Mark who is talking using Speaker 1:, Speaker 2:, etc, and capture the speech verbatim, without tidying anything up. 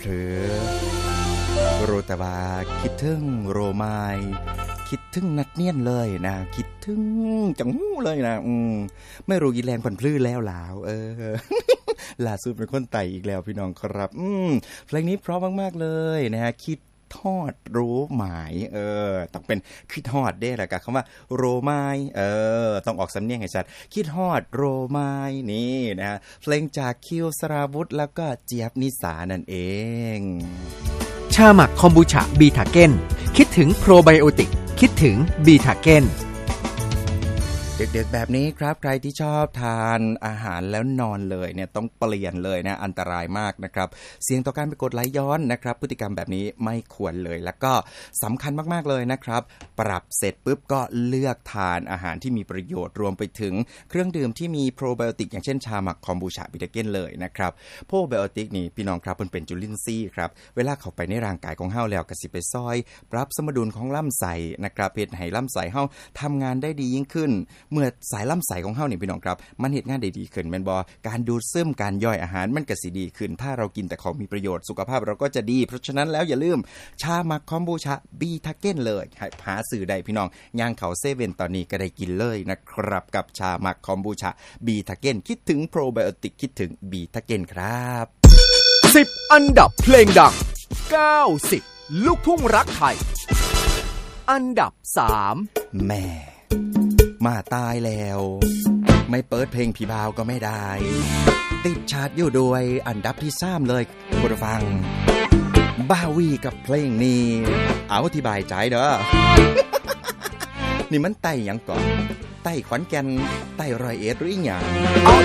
Speaker 1: เผลอรู้แต่ว่าคิดถึงโรไมคิดถึงนัดเนียนเลยนะคิดถึงจังหู้เลยนะอืมไม่รู้อีแรงพันพลื้แล้วหลาวเออ ล่าสุดเป็นคนไต่อีกแล้วพี่น้องครับอืมเพลงนี้เพราะมากๆเลยนะฮะคิดทอดรู้หมายเออต้องเป็นคิดฮอดเด้แหละกับคำว่าโรไมเออต้องออกสำเนียงให้ชัดคิดฮอดโรไมนี่นะฮะเพลงจากคิวสราวุธแล้วก็เจี๊ยบนิสานั่นเอง
Speaker 2: ชาหมักคอมบูชาบีทาเก้นคิดถึงโปรไบโอติกคิดถึงบีทาเก้น
Speaker 1: เด็กๆแบบนี้ครับใครที่ชอบทานอาหารแล้วนอนเลยเนี่ยต้องเปลี่ยนเลยนะอันตรายมากนะครับเสี่ยงต่อการไปกดไหลย้อนนะครับพฤติกรรมแบบนี้ไม่ควรเลยแล้วก็สำคัญมากๆเลยนะครับปรับเสร็จปุ๊บก็เลือกทานอาหารที่มีประโยชน์รวมไปถึงเครื่องดื่มที่มีโปรไบโอติกอย่างเช่นชาหมักคอมบูชาบิทาเก้นเลยนะครับโปรไบโอติกนี่พี่น้องครับมันเป็นจุลินทรีย์ครับเวลาเข้าไปในร่างกายของเฮาแล้วก็สิไปซอยปรับสมดุลของลำไส้นะครับเฮ็ดให้ลำไส้เฮาทำงานได้ดียิ่งขึ้นเมื่อสายลำไส้ของเฮานี่พี่น้องครับมันเฮ็ดงานได้ดีขึ้นแม่นบ่การดูดซึมการย่อยอาหารมันก็สิดีขึ้นถ้าเรากินแต่ของมีประโยชน์สุขภาพเราก็จะดีเพราะฉะนั้นแล้วอย่าลืมชาหมักคอมบูชาบีทาเก้นเลยหาซื้อได้พี่น้องย่างเขาเซเว่นตอนนี้ก็ได้กินเลยนะครับกับชาหมักคอมบูชาบีทาเก้นคิดถึงโปรไบโอติกคิดถึงบีทาเก้นครับ
Speaker 2: สิบอันดับเพลงดังเก้าสิบลูกทุ่งรักไทยอันดับสาม
Speaker 1: แม่มาตายแล้วไม่เปิดเพลงพี่บ่าวก็ไม่ได้ติดชาร์ตอยู่ด้วยอันดับที่สามเลยคุณผู้ฟังบาวีกับเพลงนี้เอาอธิบายใจเด้อ นี่มันไต่หยังก่อนไต่ขอนแก่นไต่ร้อยเอ็ดหรืออีหยัง